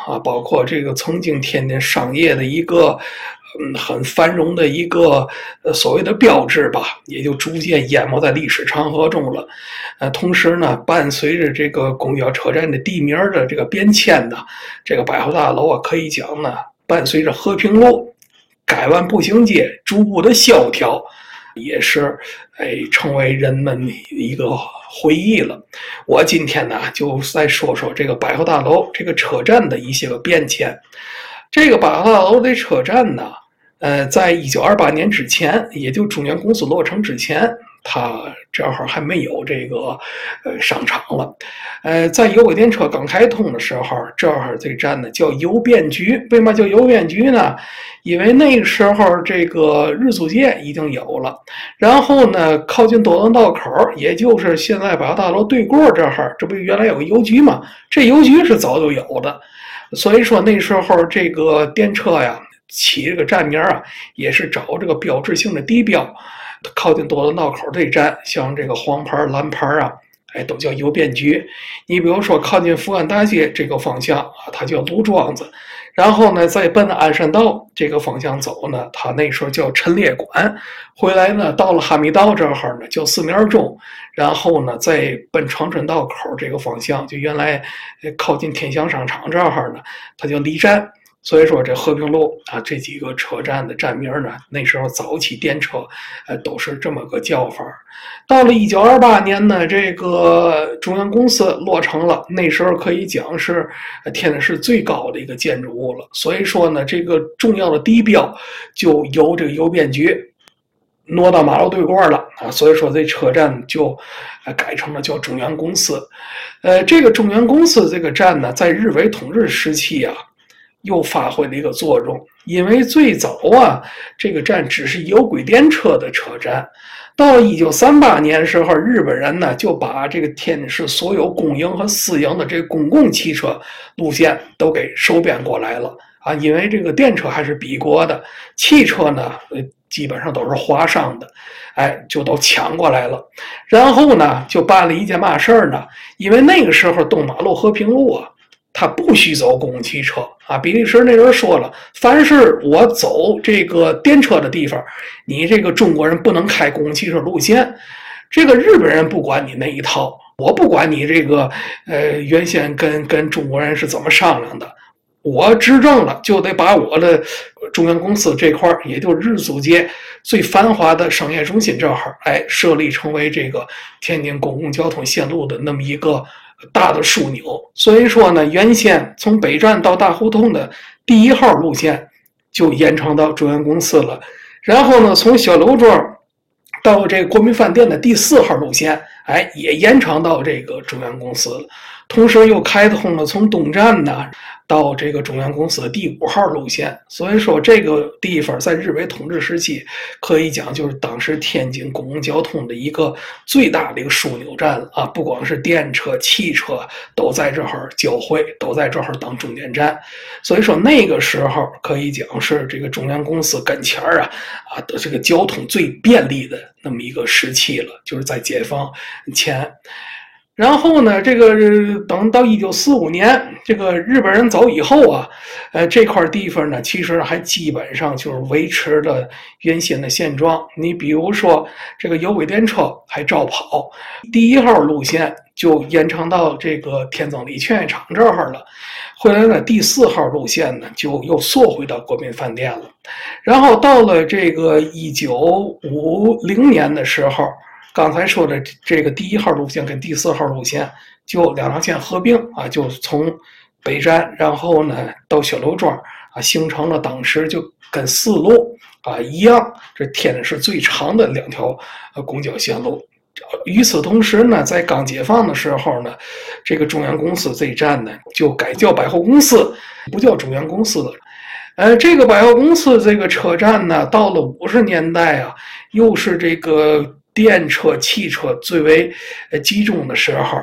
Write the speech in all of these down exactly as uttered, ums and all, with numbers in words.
啊，包括这个曾经天津商业的一个嗯很繁荣的一个呃所谓的标志吧，也就逐渐淹没在历史长河中了。呃，同时呢，伴随着这个公交车站的地名的这个变迁呢，这个百货大楼啊，可以讲呢，伴随着和平路改弯步行街逐步的萧条，也是哎成为人们一个回忆了。我今天呢就再说说这个百货大楼这个车站的一些个变迁。这个百货大楼的车站呢，呃，在一九二八年之前，也就中原公司落成之前，它正好还没有这个呃商场了。呃，在有轨电车刚开通的时候，正好这站呢叫邮便局。为什么叫邮便局呢？因为那个时候这个日租界已经有了，然后呢，靠近多伦道口，也就是现在百货大楼对过这儿，这不原来有个邮局吗？这邮局是早就有的，所以说那时候这个电车呀起这个站名啊，也是找这个标志性的地标。靠近多伦道口这站，像这个黄牌、蓝牌啊，哎，都叫邮便局。你比如说靠近福安大街这个方向啊，它叫陆庄子。然后呢，再奔鞍山道这个方向走呢，它那时候叫陈列馆。回来呢，到了哈密道这儿呢，叫四面钟。然后呢，再奔长春道口这个方向，就原来靠近天祥商场这儿呢，它叫离站。所以说这和平路啊这几个车站的站名呢，那时候早期电车呃都是这么个叫法。到了一九二八年呢，这个中央公司落成了，那时候可以讲是天津市最高的一个建筑物了。所以说呢，这个重要的地标就由这个邮便局挪到马路对过了啊，所以说这车站就改成了叫中原公司。呃，这个中原公司这个站呢，在日伪统治时期啊，又发挥了一个作用。因为最早啊，这个站只是有轨电车的车站，到了一九三八年时候，日本人呢就把这个天津市所有公营和私营的这个公共汽车路线都给收编过来了啊。因为这个电车还是比国的，汽车呢基本上都是华商的，哎，就都抢过来了。然后呢，就办了一件嘛事儿呢？因为那个时候东马路和平路啊，他不许走公共汽车啊！比利时那人说了，凡是我走这个电车的地方，你这个中国人不能开公共汽车路线。这个日本人不管你那一套，我不管你这个呃原先跟跟中国人是怎么商量的，我执政了就得把我的中央公司这块，也就是日租界最繁华的商业中心这儿，哎，设立成为这个天津公共交通线路的那么一个大的枢纽。所以说呢，原先从北站到大胡同的第一号路线就延长到中央公司了，然后呢，从小刘庄到这个国民饭店的第四号路线，哎，也延长到这个中央公司了。同时又开通了从东站呢到这个中央公司的第五号路线。所以说这个地方在日伪统治时期可以讲就是当时天津公共交通的一个最大的一个枢纽站啊，不光是电车、汽车都在这儿交汇，都在这儿当终点站。所以说那个时候可以讲是这个中央公司跟前儿啊啊的这个交通最便利的那么一个时期了，就是在解放前。然后呢，这个等到一九四五年，这个日本人走以后啊，呃，这块地方呢，其实还基本上就是维持了原先的现状。你比如说，这个有轨电车还照跑，第一号路线就延长到这个天增里劝业场这儿了。后来呢，第四号路线呢，就又缩回到国民饭店了。然后到了这个一九五零年的时候，刚才说的这个第一号路线跟第四号路线就两条线合并啊，就从北站，然后呢到小刘庄啊，形成了当时就跟四路啊一样，这天津市最长的两条呃公交线路。与此同时呢，在刚解放的时候呢，这个中央公司这一站呢就改叫百货公司，不叫中央公司了。呃，这个百货公司这个车站呢，到了五十年代啊，又是这个电车、汽车最为集中的时候，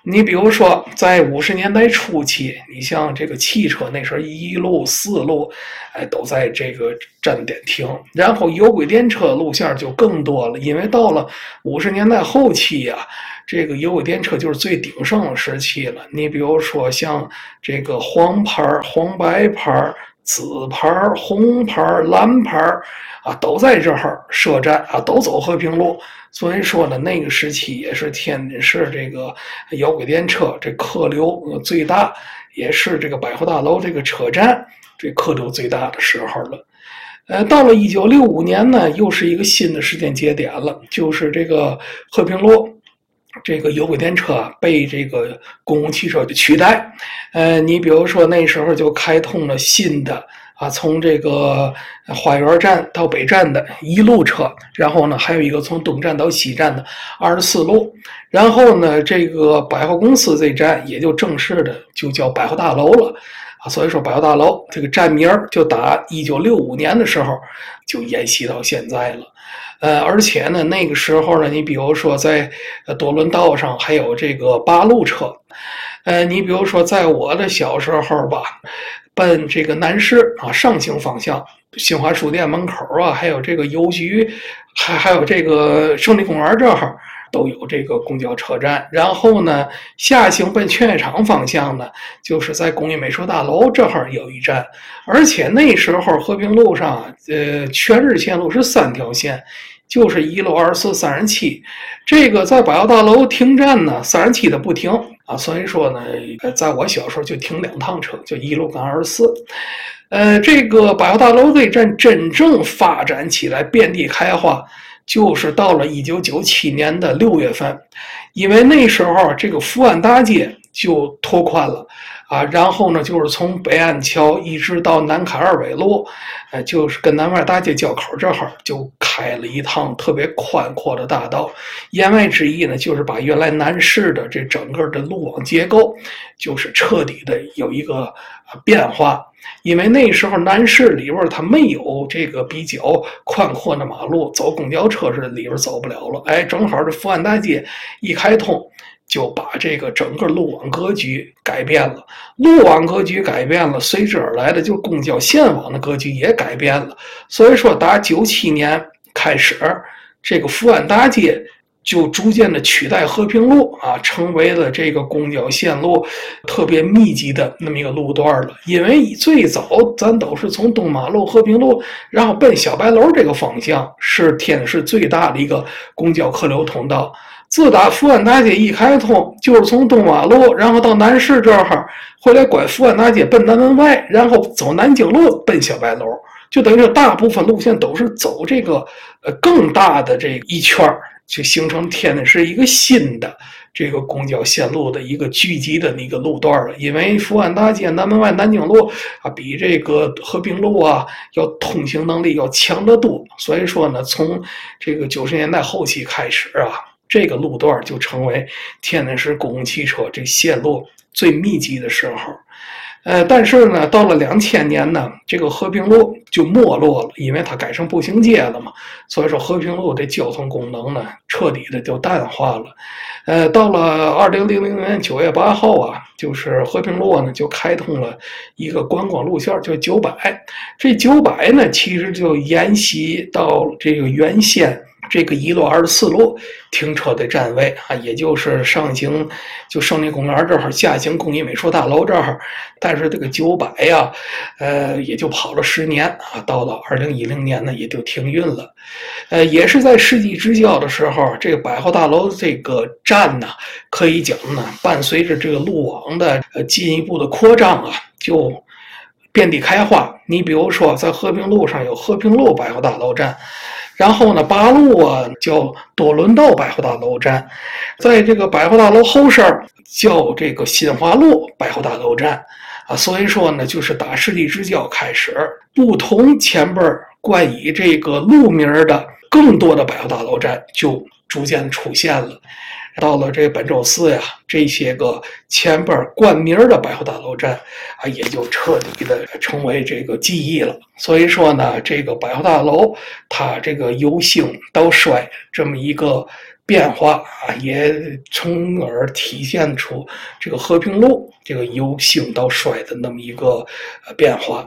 你比如说，在五十年代初期，你像这个汽车那时候一路、四路，哎，都在这个站点停。然后有轨电车路线就更多了，因为到了五十年代后期啊，这个有轨电车就是最鼎盛的时期了。你比如说像这个黄牌、黄白牌、紫牌、红牌、蓝牌啊，都在这儿设站啊，都走和平路。所以说呢，那个时期也是天津市这个有轨电车这客流最大，也是这个百货大楼这个车站这客流最大的时候了。呃，到了一九六五年呢，又是一个新的时间节点了，就是这个和平路这个有轨电车被这个公共汽车的取代。呃，你比如说那时候就开通了新的啊，从这个花园站到北站的一路车，然后呢，还有一个从东站到西站的二十四路，然后呢，这个百货公司这站也就正式的就叫百货大楼了啊。所以说，百货大楼这个站名就打一九六五年的时候就沿袭到现在了。呃，而且呢，那个时候呢，你比如说在多伦道上还有这个八路车，呃，你比如说在我的小时候吧。奔这个南市啊上行方向，新华书店门口啊，还有这个邮局，还还有这个胜利公园这儿都有这个公交车站。然后呢，下行奔劝业场方向呢，就是在工艺美术大楼这儿有一站。而且那时候和平路上，呃，全日线路是三条线。就是一路、二十四、三十七，这个在百货大楼停站呢，三十七的不停啊，所以说呢，在我小时候就停两趟车，就一路跟二十四。呃，这个百货大楼这站真正发展起来、遍地开花，就是到了一九九七年的六月份，因为那时候这个福安大街就拓宽了。啊，然后呢，就是从北安桥一直到南凯二纬路，呃，就是跟南外大街交口这儿就开了一趟特别宽阔的大道。言外之意呢，就是把原来南市的这整个的路网结构，就是彻底的有一个变化。因为那时候南市里边它没有这个比较宽阔的马路，走公交车是里边走不了了。哎，正好这福安大街一开通。就把这个整个路网格局改变了，路网格局改变了，随之而来的就公交线网的格局也改变了。所以说，打九七年开始，这个福安大街就逐渐的取代和平路啊，成为了这个公交线路特别密集的那么一个路段了。因为最早咱都是从东马路、和平路，然后奔小白楼这个方向，是天津市最大的一个公交客流通道。自打福安大街一开通，就是从东马路，然后到南市这儿，回来拐福安大街奔南门外，然后走南京路奔小白楼，就等于说大部分路线都是走这个呃更大的这一圈，就形成天津市一个新的这个公交线路的一个聚集的那个路段了。因为福安大街、南门外、南京路啊，比这个和平路啊要通行能力要强得多，所以说呢，从这个九十年代后期开始啊。这个路段就成为天津市公共汽车这线路最密集的时候，呃，但是呢，到了两千年呢，这个和平路就没落了，因为它改成步行街了嘛，所以说和平路的交通功能呢，彻底的就淡化了。呃，到了二零零零年九月八号啊，就是和平路呢就开通了一个观光路线，叫九百。这九百呢，其实就沿袭到这个原先。这个一路、二十四路停车的站位啊，也就是上行就胜利公园这儿，下行工艺美术大楼这儿。但是这个九百呀，呃，也就跑了十年啊，到了二零一零年呢，也就停运了。呃，也是在世纪之交的时候，这个百货大楼这个站呢，可以讲呢，伴随着这个路网的呃进一步的扩张啊，就遍地开花。你比如说，在和平路上有和平路百货大楼站。然后呢，八路啊叫多伦道百货大楼站，在这个百货大楼后身叫这个新华路百货大楼站啊。所以说呢，就是打世纪之交开始，不同前辈冠以这个路名的更多的百货大楼站就逐渐出现了。 到了这本周四呀，这些个前边冠名的百货大楼站啊，也就彻底的成为这个记忆了。所以说呢，这个百货大楼它这个由兴到衰这么一个变化啊，也从而体现出这个和平路这个由兴到衰的那么一个变化。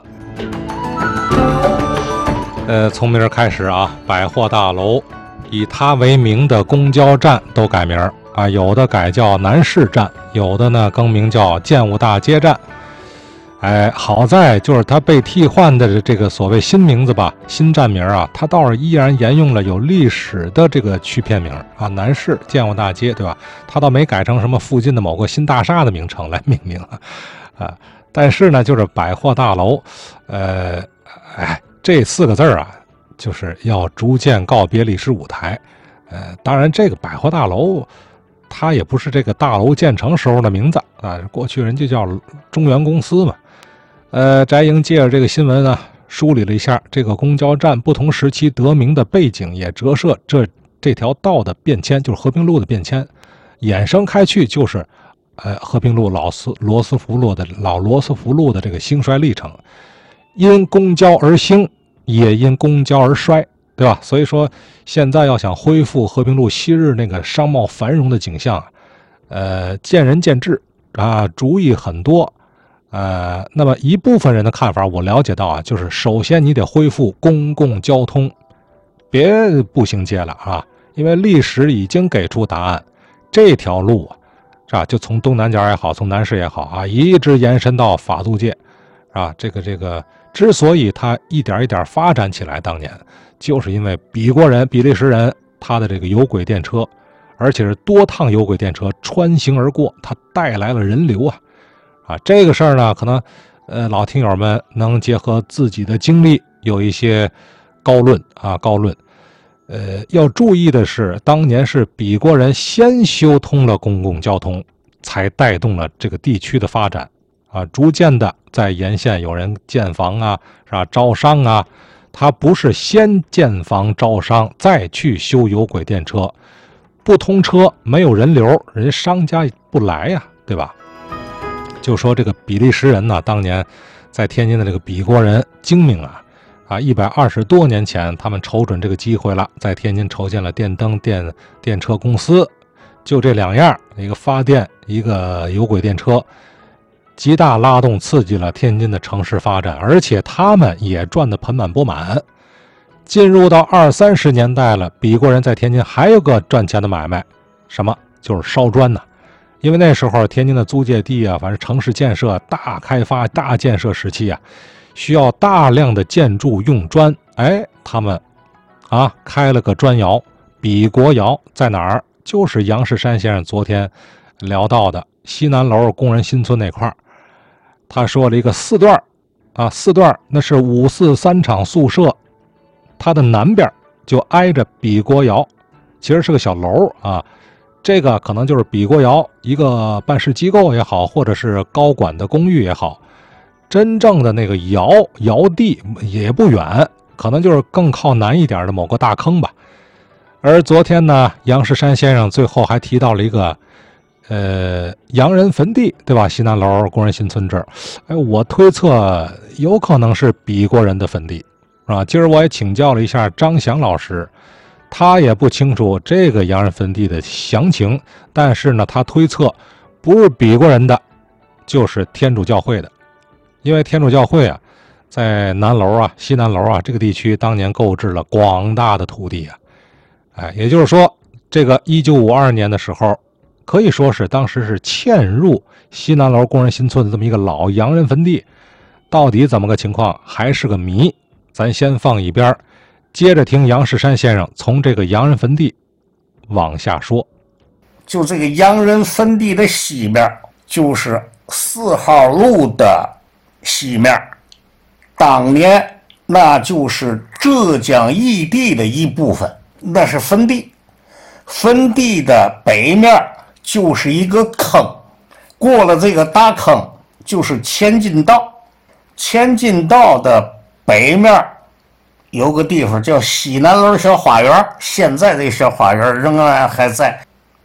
呃，从明儿开始啊，百货大楼以它为名的公交站都改名啊，有的改叫南市站，有的呢更名叫建武大街站。哎，好在就是它被替换的这个所谓新名字吧，新站名啊，它倒是依然沿用了有历史的这个区片名啊，南市建武大街，对吧？它倒没改成什么附近的某个新大厦的名称来命名啊。啊，但是呢，就是百货大楼，呃，哎，这四个字啊，就是要逐渐告别历史舞台。呃，当然，这个百货大楼，它也不是这个大楼建成时候的名字啊，过去人就叫中原公司嘛。呃，翟莹借着这个新闻呢，梳理了一下这个公交站不同时期得名的背景，也折射这这条道的变迁，就是和平路的变迁，衍生开去就是，呃，和平路老斯罗斯福路的老罗斯福路的这个兴衰历程，因公交而兴，也因公交而衰，对吧？所以说，现在要想恢复和平路昔日那个商贸繁荣的景象，呃，见仁见智啊，主意很多。呃，那么一部分人的看法，我了解到啊，就是首先你得恢复公共交通，别步行街了啊，因为历史已经给出答案，这条路啊，是吧？就从东南角也好，从南市也好啊，一直延伸到法租界，啊，这个这个，之所以它一点一点发展起来，当年就是因为比国人、比利时人他的这个有轨电车，而且是多趟有轨电车穿行而过，它带来了人流啊。啊，这个事儿呢，可能，呃，老听友们能结合自己的经历，有一些高论啊，高论。呃，要注意的是，当年是比国人先修通了公共交通，才带动了这个地区的发展啊，逐渐的在沿线有人建房啊，是吧？招商啊，他不是先建房招商，再去修有轨电车，不通车，没有人流，人家商家不来呀，对吧？就说这个比利时人呢，当年在天津的这个比国人精明啊，啊，一百二十多年前，他们瞅准这个机会了，在天津筹建了电灯电电车公司，就这两样，一个发电，一个有轨电车，极大拉动刺激了天津的城市发展，而且他们也赚得盆满钵满。进入到二三十年代了，比国人在天津还有个赚钱的买卖，什么？就是烧砖呢。因为那时候天津的租界地啊，反正城市建设大开发、大建设时期啊，需要大量的建筑用砖。哎，他们啊开了个砖窑，比国窑在哪儿？就是杨士山先生昨天聊到的西南楼工人新村那块儿。他说了一个四段啊，四段那是五四三厂宿舍，它的南边就挨着比国窑，其实是个小楼啊。这个可能就是比国窑一个办事机构也好，或者是高管的公寓也好，真正的那个窑窑地也不远，可能就是更靠南一点的某个大坑吧。而昨天呢，杨士山先生最后还提到了一个呃洋人坟地，对吧？西南楼工人新村这儿，哎，我推测有可能是比国人的坟地啊。今儿我也请教了一下张翔老师，他也不清楚这个洋人坟地的详情，但是呢，他推测不是比国人的，就是天主教会的，因为天主教会啊，在南楼啊、西南楼啊这个地区当年购置了广大的土地啊，哎，也就是说，这个一九五二年的时候，可以说是当时是嵌入西南楼工人新村的这么一个老洋人坟地，到底怎么个情况还是个谜，咱先放一边。接着听杨士山先生从这个洋人坟地往下说。 就这个洋人坟地的西面，就是四号路的西面，当年那就是浙江义地的一部分，那是坟地。坟地的北面就是一个坑，过了这个大坑就是前进道，前进道的北面有个地方叫西南楼小花园，现在这小花园仍然还在。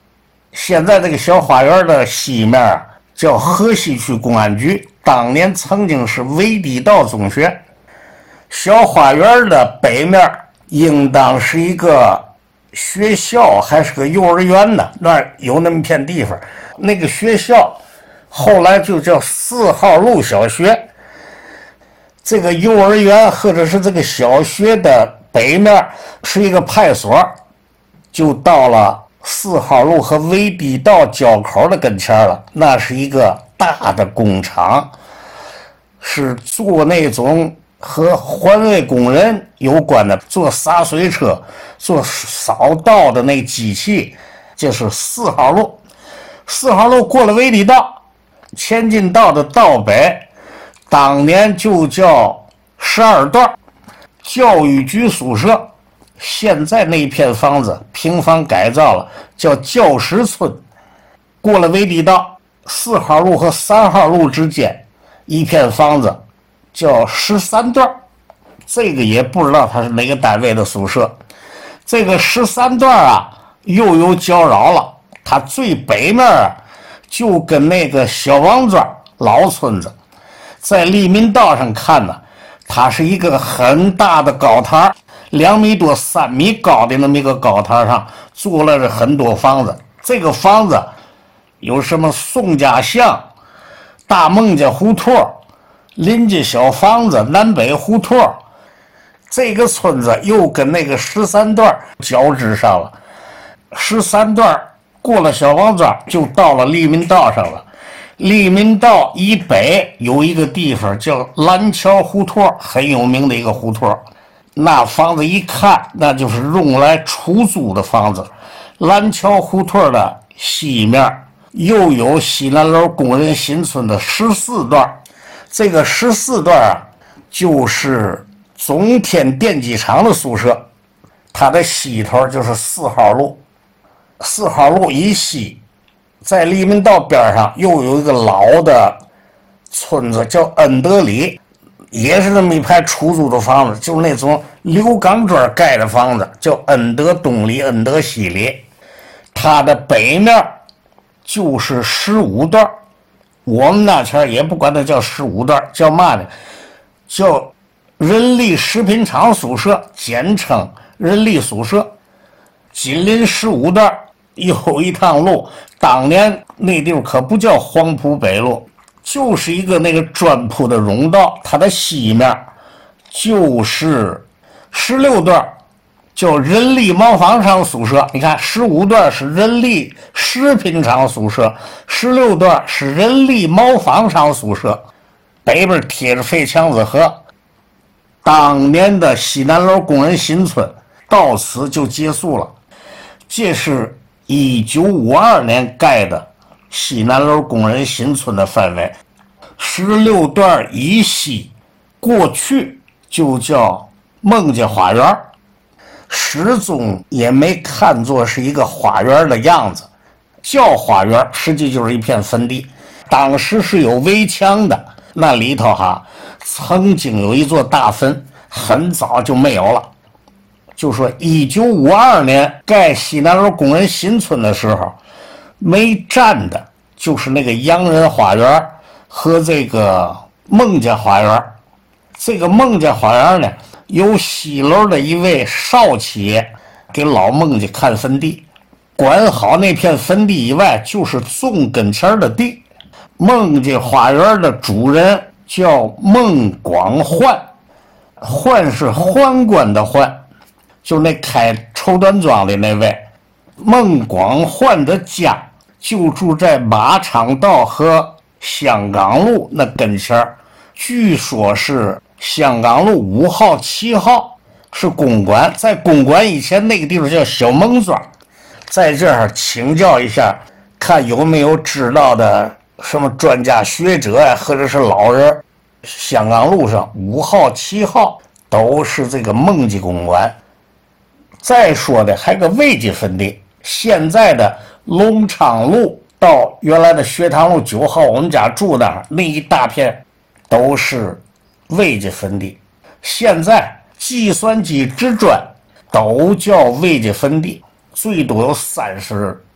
现在这个小花园的西面啊，叫河西区公安局，当年曾经是维地道中学。小花园的北面应当是一个学校还是个幼儿园呢？那儿有那么片地方，那个学校后来就叫四号路小学。这个幼儿园或者是这个小学的北面是一个派出所，就到了四号路和维地道交口的跟前了。那是一个大的工厂，是做那种和环卫工人有关的，做洒水车、做扫道的那机器。这是四号路。四号路过了维地道，前进道的道北，当年就叫十二段教育局宿舍。现在那片房子平房改造了，叫教师村。过了维地道，四号路和三号路之间一片房子叫十三段，这个也不知道它是哪个单位的宿舍。这个十三段啊，又有搅扰了。它最北面啊，就跟那个小王庄老村子，在利民道上看呢，它是一个很大的高台，两米多、三米高的那么一个高台上，做了很多房子。这个房子有什么宋家巷、大孟家胡同、林家小房子、南北胡同。这个村子又跟那个十三段交织上了。十三段过了小王庄，就到了利民道上了。利民道以北有一个地方叫蓝桥胡同，很有名的一个胡同。那房子一看，那就是用来出租的房子。蓝桥胡同的西面又有西南楼工人新村的十四段。这个十四段啊，就是总天电机厂的宿舍，它的西头就是四号路。四号路以西，在利民道边上又有一个老的村子叫恩德里，也是那么一排出租的房子，就是那种刘钢砖盖的房子，叫恩德东里、恩德西里。它的北面就是十五段，我们那前也不管它叫十五段，叫嘛呢？叫人力食品厂宿舍，简称人力宿舍。紧邻十五段有一趟路，当年那地方可不叫黄埔北路，就是一个那个砖铺的甬道，它的西面就是十六段叫人力毛纺厂宿舍。你看十五段是人力食品厂宿舍，十六段是人力毛纺厂宿舍，北边贴着废墙子河。当年的西南楼工人新村到此就结束了。这是一九五二年盖的西南楼工人新村的范围。十六段以西过去就叫孟家花园，始终也没看作是一个花园的样子，叫花园实际就是一片坟地。当时是有围墙的，那里头哈曾经有一座大坟，很早就没有了。就说一九五二年盖西南楼工人新村的时候，没占的就是那个洋人花园和这个孟家花园。这个孟家花园呢，由西楼的一位少企业给老孟家看坟地，管好那片坟地以外，就是种跟前的地。孟家花园的主人叫孟广焕，焕是宦官的宦，就那开绸缎庄的那位。孟广焕的家就住在马场道和香港路那跟前，据说是香港路五号、七号是公馆，在公馆以前那个地方叫小孟庄。在这儿请教一下，看有没有知道的什么专家学者呀，或者是老人。香港路上五号、七号都是这个孟家公馆。再说的还有个魏家坟地，现在的龙昌路到原来的学堂路九号，我们家住那儿那一大片都是魏家坟地。现在计算机之砖都叫魏家坟地，最多有三十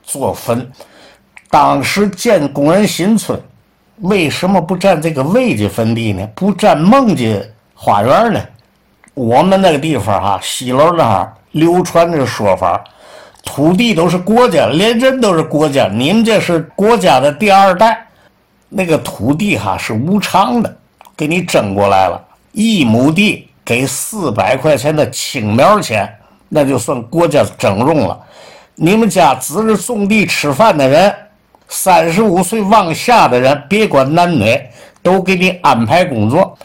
做坟。当时建工人新村，为什么不占这个魏家坟地呢？不占孟家花园呢？我们那个地方哈、啊，西楼那儿流传这个说法，土地都是国家，连人都是国家，你们这是国家的第二代。那个土地哈、啊、是无偿的，给你征过来了，一亩地给四百块钱的青苗钱，那就算国家整容了。你们家只是种地吃饭的人，三十五岁往下的人，别管男女，都给你安排工作。